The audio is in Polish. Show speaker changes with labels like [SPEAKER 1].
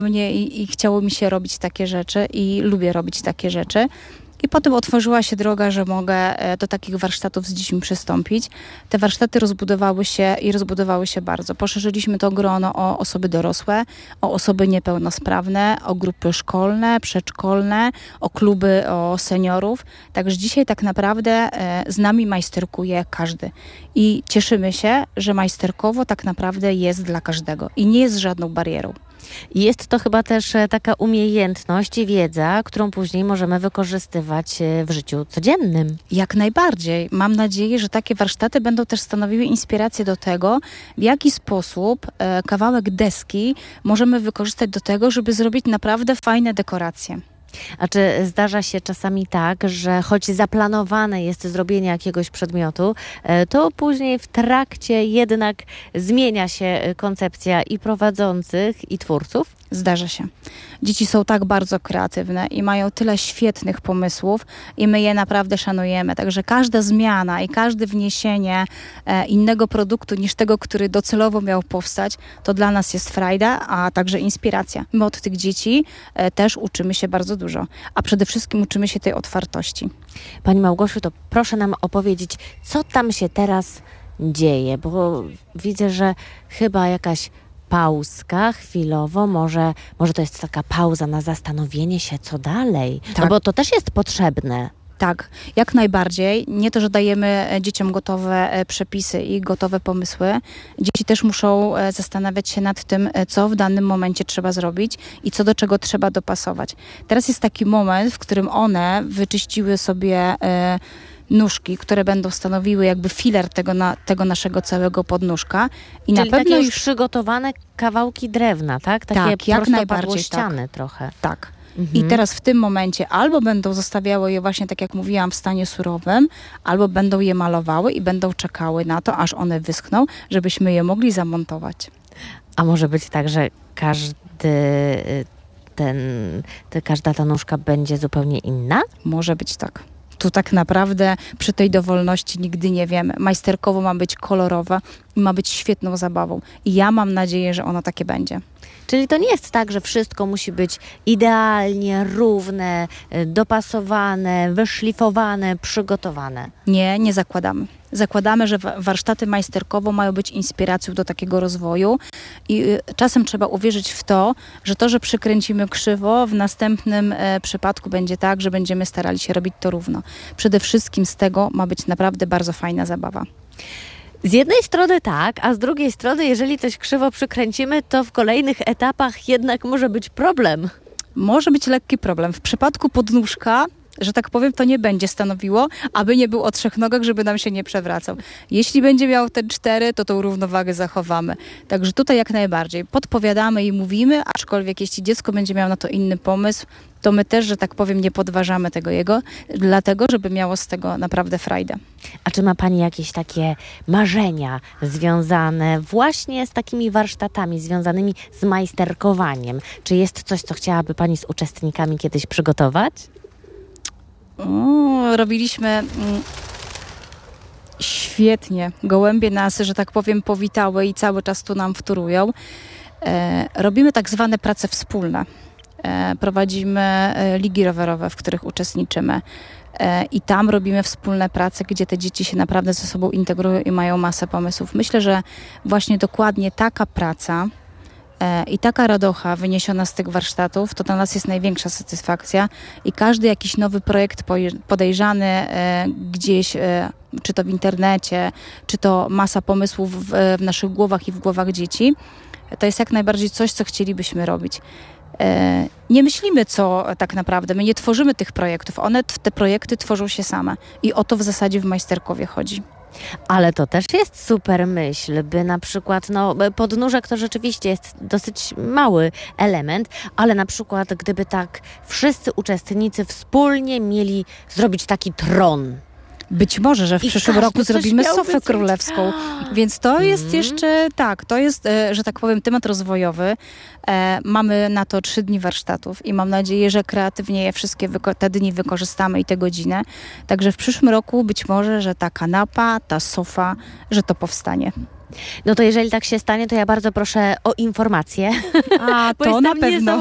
[SPEAKER 1] mnie i chciało mi się robić takie rzeczy i lubię robić takie rzeczy. I potem otworzyła się droga, że mogę do takich warsztatów z dziećmi przystąpić. Te warsztaty rozbudowały się bardzo. Poszerzyliśmy to grono o osoby dorosłe, o osoby niepełnosprawne, o grupy szkolne, przedszkolne, o kluby, o seniorów. Także dzisiaj tak naprawdę z nami majsterkuje każdy. I cieszymy się, że majsterkowo tak naprawdę jest dla każdego i nie jest żadną barierą.
[SPEAKER 2] Jest to chyba też taka umiejętność i wiedza, którą później możemy wykorzystywać w życiu codziennym.
[SPEAKER 1] Jak najbardziej. Mam nadzieję, że takie warsztaty będą też stanowiły inspirację do tego, w jaki sposób kawałek deski możemy wykorzystać do tego, żeby zrobić naprawdę fajne dekoracje.
[SPEAKER 2] A czy zdarza się czasami tak, że choć zaplanowane jest zrobienie jakiegoś przedmiotu, to później w trakcie jednak zmienia się koncepcja i prowadzących, i twórców?
[SPEAKER 1] Zdarza się. Dzieci są tak bardzo kreatywne i mają tyle świetnych pomysłów i my je naprawdę szanujemy. Także każda zmiana i każde wniesienie innego produktu niż tego, który docelowo miał powstać, to dla nas jest frajda, a także inspiracja. My od tych dzieci też uczymy się bardzo dużo, a przede wszystkim uczymy się tej otwartości.
[SPEAKER 2] Pani Małgosiu, to proszę nam opowiedzieć, co tam się teraz dzieje, bo widzę, że chyba jakaś pauzka chwilowo, może to jest taka pauza na zastanowienie się, co dalej.
[SPEAKER 1] Tak.
[SPEAKER 2] No bo to też jest potrzebne.
[SPEAKER 1] Tak, jak najbardziej. Nie to, że dajemy dzieciom gotowe przepisy i gotowe pomysły. Dzieci też muszą zastanawiać się nad tym, co w danym momencie trzeba zrobić i co do czego trzeba dopasować. Teraz jest taki moment, w którym one wyczyściły sobie nóżki, które będą stanowiły jakby filar tego naszego całego podnóżka. I
[SPEAKER 2] Czyli
[SPEAKER 1] na pewno
[SPEAKER 2] takie już
[SPEAKER 1] już
[SPEAKER 2] przygotowane kawałki drewna, tak? Takie
[SPEAKER 1] Tak, jak najbardziej,
[SPEAKER 2] prostopadłościane trochę.
[SPEAKER 1] tak. I teraz w tym momencie albo będą zostawiały je właśnie, tak jak mówiłam, w stanie surowym, albo będą je malowały i będą czekały na to, aż one wyschną, żebyśmy je mogli zamontować.
[SPEAKER 2] A może być tak, że każda ta nóżka będzie zupełnie inna?
[SPEAKER 1] Może być tak. Tu tak naprawdę przy tej dowolności nigdy nie wiemy. Majsterkowo ma być kolorowa i ma być świetną zabawą. I ja mam nadzieję, że ono takie będzie.
[SPEAKER 2] Czyli to nie jest tak, że wszystko musi być idealnie, równe, dopasowane, wyszlifowane, przygotowane.
[SPEAKER 1] Nie zakładamy. Zakładamy, że warsztaty majsterkowo mają być inspiracją do takiego rozwoju i czasem trzeba uwierzyć w to, że przykręcimy krzywo, w następnym przypadku będzie tak, że będziemy starali się robić to równo. Przede wszystkim z tego ma być naprawdę bardzo fajna zabawa.
[SPEAKER 2] Z jednej strony tak, a z drugiej strony, jeżeli coś krzywo przykręcimy, to w kolejnych etapach jednak może być problem.
[SPEAKER 1] Może być lekki problem. W przypadku podnóżka, że tak powiem, to nie będzie stanowiło, aby nie był o 3 nogach, żeby nam się nie przewracał. Jeśli będzie miał te 4, to tą równowagę zachowamy. Także tutaj jak najbardziej podpowiadamy i mówimy, aczkolwiek jeśli dziecko będzie miało na to inny pomysł, to my też, że tak powiem, nie podważamy tego jego, dlatego, żeby miało z tego naprawdę frajdę.
[SPEAKER 2] A czy ma Pani jakieś takie marzenia związane właśnie z takimi warsztatami, związanymi z majsterkowaniem? Czy jest coś, co chciałaby Pani z uczestnikami kiedyś przygotować?
[SPEAKER 1] Robiliśmy świetnie. Gołębie nas, że tak powiem, powitały i cały czas tu nam wtórują. Robimy tak zwane prace wspólne. Prowadzimy ligi rowerowe, w których uczestniczymy. I tam robimy wspólne prace, gdzie te dzieci się naprawdę ze sobą integrują i mają masę pomysłów. Myślę, że właśnie dokładnie taka praca i taka radocha wyniesiona z tych warsztatów, to dla nas jest największa satysfakcja i każdy jakiś nowy projekt podejrzany gdzieś, czy to w internecie, czy to masa pomysłów w naszych głowach i w głowach dzieci, to jest jak najbardziej coś, co chcielibyśmy robić. Nie myślimy, co tak naprawdę, my nie tworzymy tych projektów, te projekty tworzą się same i o to w zasadzie w Majsterkowie chodzi.
[SPEAKER 2] Ale to też jest super myśl, by na przykład, podnóżek to rzeczywiście jest dosyć mały element, ale na przykład gdyby tak wszyscy uczestnicy wspólnie mieli zrobić taki tron.
[SPEAKER 1] Być może, że w
[SPEAKER 2] I
[SPEAKER 1] przyszłym
[SPEAKER 2] każdy
[SPEAKER 1] roku
[SPEAKER 2] coś
[SPEAKER 1] zrobimy
[SPEAKER 2] miałby
[SPEAKER 1] sofę
[SPEAKER 2] zrobić.
[SPEAKER 1] królewską. Więc to jest
[SPEAKER 2] Mhm.
[SPEAKER 1] jeszcze, tak, to jest, że tak powiem, temat rozwojowy. Mamy na to 3 dni warsztatów i mam nadzieję, że kreatywnie je wszystkie te dni wykorzystamy i tę godzinę. Także w przyszłym roku być może, że ta kanapa, ta sofa, że to powstanie.
[SPEAKER 2] No to jeżeli tak się stanie, to ja bardzo proszę o informacje.
[SPEAKER 1] A,
[SPEAKER 2] Bo
[SPEAKER 1] to
[SPEAKER 2] jestem
[SPEAKER 1] na pewno.